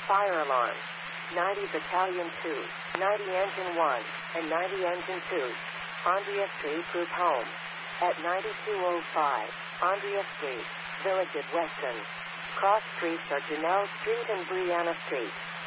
Fire alarms. 90 Battalion 2, 90 Engine 1, and 90 Engine 2. Andrea Street Group Home. At 9205, Andrea Street, Village at Weston. Cross streets are Janelle Street and Brianna Street.